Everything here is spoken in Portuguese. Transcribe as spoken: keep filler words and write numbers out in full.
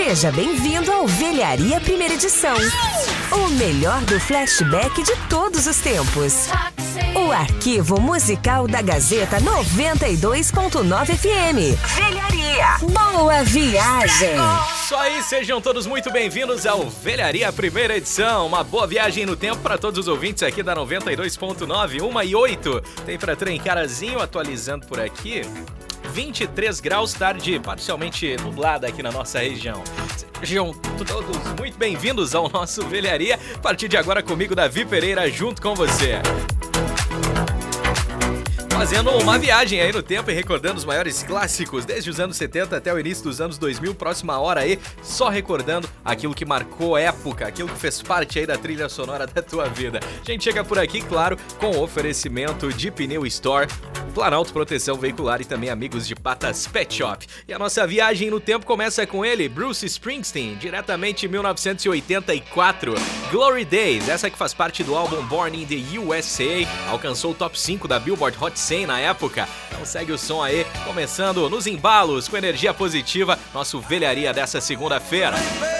Seja bem-vindo ao Velharia Primeira Edição. O melhor do flashback de todos os tempos. O arquivo musical da Gazeta noventa e dois ponto nove F M. Velharia. Boa viagem. Isso aí, sejam todos muito bem-vindos ao Velharia Primeira Edição. Uma boa viagem no tempo para todos os ouvintes aqui da noventa e dois ponto nove, uma e oito. Temperatura em Carazinho, atualizando por aqui. vinte e três graus, tarde parcialmente nublada aqui na nossa região. Sejam todos muito bem-vindos ao nosso Velharia. A partir de agora comigo, Davi Pereira, junto com você. Fazendo uma viagem aí no tempo e recordando os maiores clássicos desde os anos setenta até o início dos anos dois mil. Próxima hora aí, só recordando aquilo que marcou época, aquilo que fez parte aí da trilha sonora da tua vida. A gente chega por aqui, claro, com o oferecimento de Pneu Store, Planalto Proteção Veicular e também amigos de Patas Pet Shop. E a nossa viagem no tempo começa com ele, Bruce Springsteen, diretamente em mil novecentos e oitenta e quatro. Glory Days, essa que faz parte do álbum Born in the U S A, alcançou o top cinco da Billboard Hot cem na época. Então segue o som aí, começando nos embalos com energia positiva, nosso Velharia dessa segunda-feira.